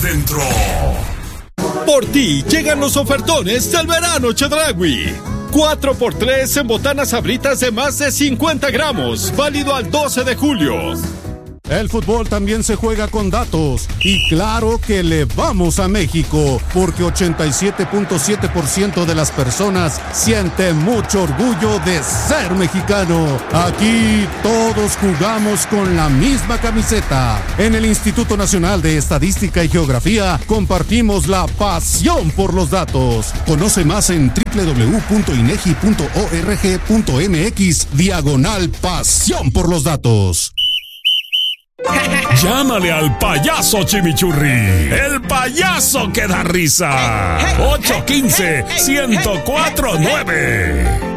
dentro. Por ti llegan los ofertones del verano Chedraui. 4x3 en botanas Sabritas de más de 50 gramos, válido al 12 de julio. El fútbol también se juega con datos. Y claro que le vamos a México, porque 87.7% de las personas sienten mucho orgullo de ser mexicano. Aquí todos jugamos con la misma camiseta. En el Instituto Nacional de Estadística y Geografía compartimos la pasión por los datos. Conoce más en www.inegi.org.mx/pasión por los datos. Llámale al payaso Chimichurri, el payaso que da risa. 815-1049